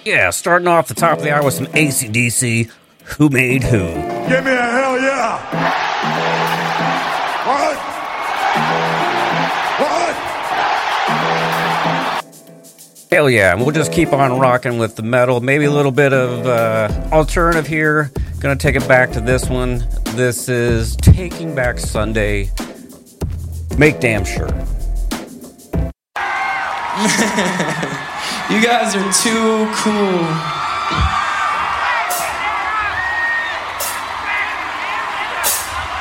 Yeah, starting off the top of the hour with some AC/DC. Who made who? Give me a hell yeah! What? Hell yeah, and we'll just keep on rocking with the metal. Maybe a little bit of alternative here. Gonna take it back to this one. This is Taking Back Sunday. Make damn sure. You guys are too cool.